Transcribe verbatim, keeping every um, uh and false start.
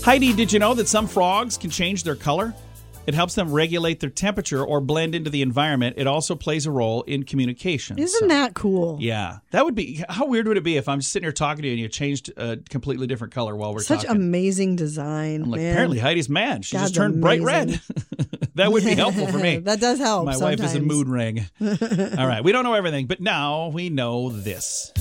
Heidi, did you know that some frogs can change their color? It helps them regulate their temperature or blend into the environment. It also plays a role in communication. Isn't so, that cool? Yeah. That would be, how weird would it be if I'm just sitting here talking to you and you changed a completely different color while we're Such talking? Such amazing design. I'm like, man. apparently Heidi's mad. She God's just turned amazing. bright red. That would be helpful for me. That does help My sometimes. wife is a mood ring. All right. We don't know everything, but now we know this.